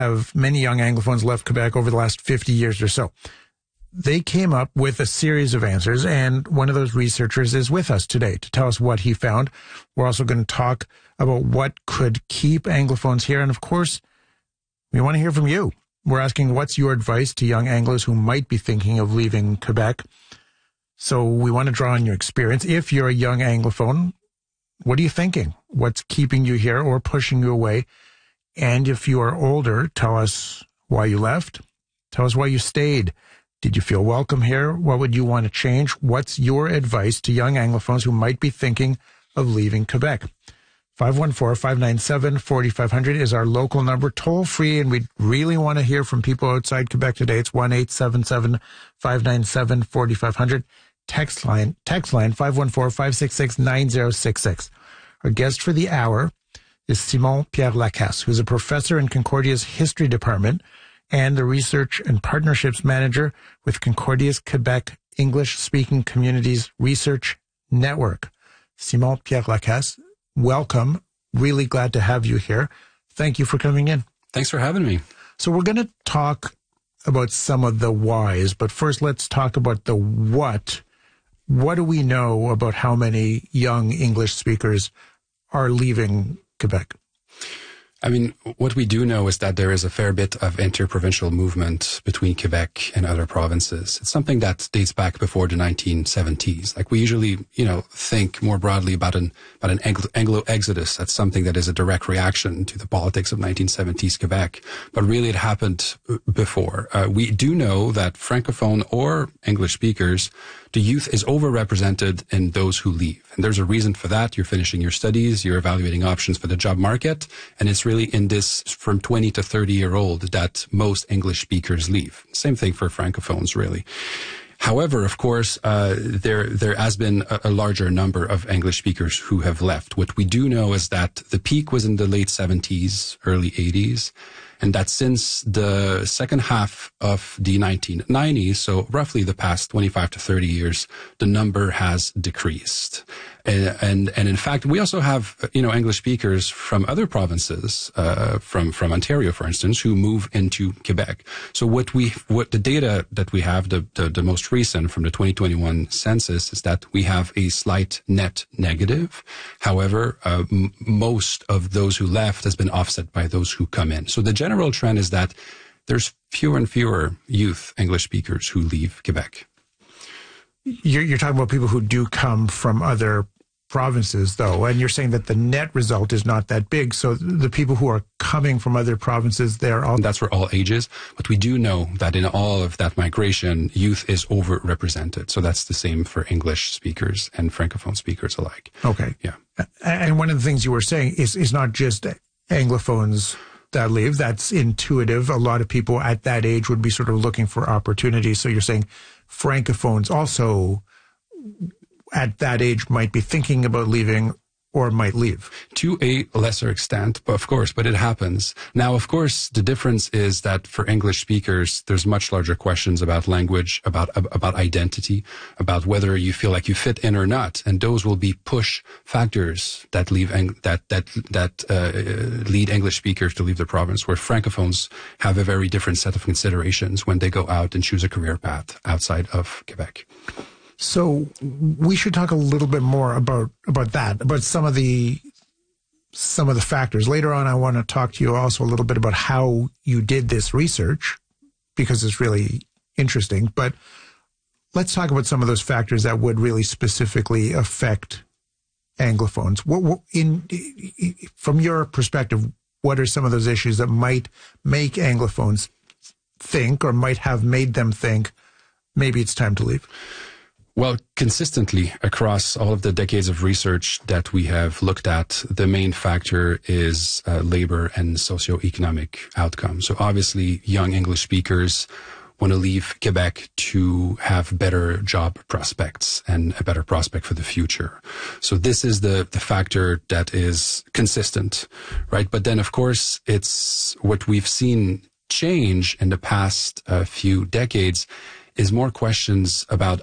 have many young Anglophones left Quebec over the last 50 years or so. They came up with a series of answers, and one of those researchers is with us today to tell us what he found. We're also going to talk about what could keep Anglophones here. And of course, we want to hear from you. We're asking, what's your advice to young Anglos who might be thinking of leaving Quebec? So we want to draw on your experience. If you're a young Anglophone, what are you thinking? What's keeping you here or pushing you away? And if you are older, tell us why you left. Tell us why you stayed. Did you feel welcome here? What would you want to change? What's your advice to young Anglophones who might be thinking of leaving Quebec? 514-597-4500 is our local number, toll free, and we really want to hear from people outside Quebec today. It's 1-877-597-4500. Text line 514-566-9066. Our guest for the hour is Simon Pierre Lacasse, who's a professor in Concordia's History Department and the Research and Partnerships Manager with Concordia's Quebec English-Speaking Communities Research Network. Simon Pierre Lacasse, welcome. Really glad to have you here. Thank you for coming in. Thanks for having me. So we're going to talk about some of the whys, but first let's talk about the what. What do we know about how many young English speakers are leaving Quebec? I mean, what we do know is that there is a fair bit of interprovincial movement between Quebec and other provinces. It's something that dates back before the 1970s. Like we usually, think more broadly about an Anglo exodus. That's something that is a direct reaction to the politics of 1970s Quebec. But really it happened before. We do know that Francophone or English speakers, the youth is overrepresented in those who leave. And there's a reason for that. You're finishing your studies, you're evaluating options for the job market, and it's really in this from 20 to 30-year-old that most English speakers leave. Same thing for Francophones, really. However, of course, there has been a larger number of English speakers who have left. What we do know is that the peak was in the late 70s, early 80s, and that since the second half of the 1990s, so roughly the past 25 to 30 years, the number has decreased. And in fact, we also have, English speakers from other provinces, from Ontario, for instance, who move into Quebec. So what the data that we have, the most recent from the 2021 census is that we have a slight net negative. However, most of those who left has been offset by those who come in. So the general trend is that there's fewer and fewer youth English speakers who leave Quebec. You're talking about people who do come from other provinces, though, and you're saying that the net result is not that big. So the people who are coming from other provinces, that's for all ages. But we do know that in all of that migration, youth is overrepresented. So that's the same for English speakers and Francophone speakers alike. Okay. Yeah. And one of the things you were saying is not just Anglophones that leave. That's intuitive. A lot of people at that age would be sort of looking for opportunities. So you're saying Francophones also at that age might be thinking about leaving or might leave. To a lesser extent, but it happens. Now, of course, the difference is that for English speakers, there's much larger questions about language, about identity, about whether you feel like you fit in or not. And those will be push factors that lead English speakers to leave the province, where Francophones have a very different set of considerations when they go out and choose a career path outside of Quebec. So we should talk a little bit more about that, about some of the factors. Later on, I want to talk to you also a little bit about how you did this research, because it's really interesting. But let's talk about some of those factors that would really specifically affect Anglophones. From your perspective, what are some of those issues that might make Anglophones think, or might have made them think, maybe it's time to leave? Well, consistently across all of the decades of research that we have looked at, the main factor is labor and socioeconomic outcomes. So obviously, young English speakers want to leave Quebec to have better job prospects and a better prospect for the future. So this is the factor that is consistent, right? But then, of course, it's what we've seen change in the past few decades is more questions about